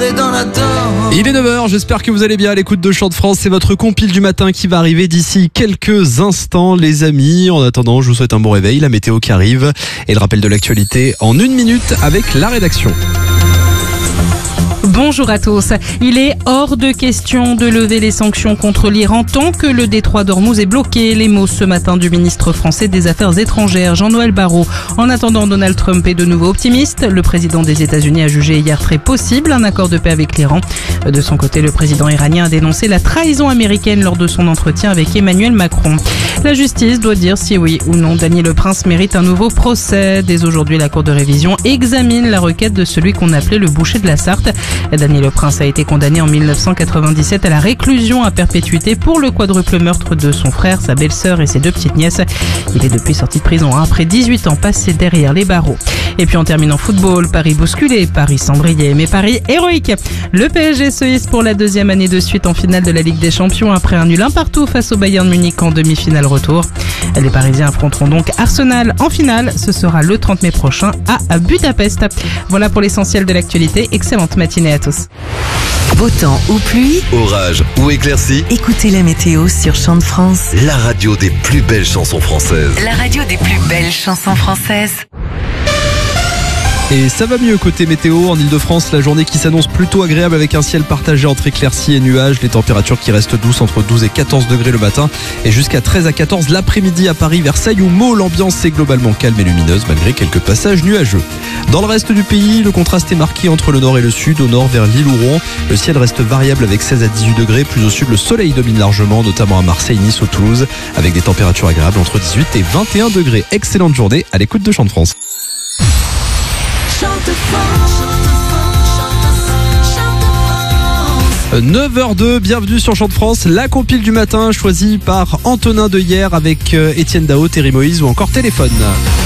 rentrer dans la danse. Il est 9h, j'espère que vous allez bien à l'écoute de Chant de France. C'est votre compile du matin qui va arriver d'ici quelques instants, les amis. En attendant, je vous souhaite un bon réveil, la météo qui arrive et le rappel de l'actualité en 1 minute avec la rédaction. Bonjour à tous. Il est hors de question de lever les sanctions contre l'Iran tant que le détroit d'Ormuz est bloqué. Les mots ce matin du ministre français des Affaires étrangères, Jean-Noël Barrot. En attendant, Donald Trump est de nouveau optimiste. Le président des États-Unis a jugé hier très possible un accord de paix avec l'Iran. De son côté, le président iranien a dénoncé la trahison américaine lors de son entretien avec Emmanuel Macron. La justice doit dire si oui ou non Dany Le Prince mérite un nouveau procès. Dès aujourd'hui, la Cour de révision examine la requête de celui qu'on appelait le boucher de la Sarthe. Dany Le Prince a été condamné en 1997 à la réclusion à perpétuité pour le quadruple meurtre de son frère, sa belle-sœur et ses 2 petites nièces. Il est depuis sorti de prison après 18 ans passés derrière les barreaux. Et puis on termine en football, Paris bousculé, Paris sans briller, mais Paris héroïque. Le PSG se hisse pour la 2e année de suite en finale de la Ligue des Champions après un nul 1-1 face au Bayern Munich en demi-finale retour. Les Parisiens affronteront donc Arsenal en finale. Ce sera le 30 mai prochain à Budapest. Voilà pour l'essentiel de l'actualité. Excellente matinée à tous. Beau temps ou pluie, Orage ou éclaircie, écoutez la météo sur Chant de France. la radio des plus belles chansons françaises. La radio des plus belles chansons françaises. Et ça va mieux côté météo en Ile-de-France, la journée qui s'annonce plutôt agréable avec un ciel partagé entre éclaircies et nuages, les températures qui restent douces entre 12 et 14 degrés le matin et jusqu'à 13 à 14 l'après-midi à Paris, Versailles ou Meaux. L'ambiance est globalement calme et lumineuse malgré quelques passages nuageux. Dans le reste du pays, le contraste est marqué entre le nord et le sud. Au nord vers l'île ou Rouen, le ciel reste variable avec 16 à 18 degrés. Plus au sud, le soleil domine largement, notamment à Marseille, Nice ou Toulouse, avec des températures agréables entre 18 et 21 degrés. Excellente journée à l'écoute de Chant de France. 9h02, bienvenue sur Chant de France, la compile du matin choisie par Antonin de hier avec Étienne Dao, Terry Moïse ou encore Téléphone.